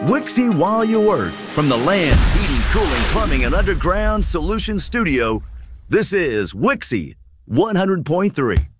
Wixie while you work. From the Land's Heating, Cooling, Plumbing, and Underground Solutions Studio, this is Wixie 100.3.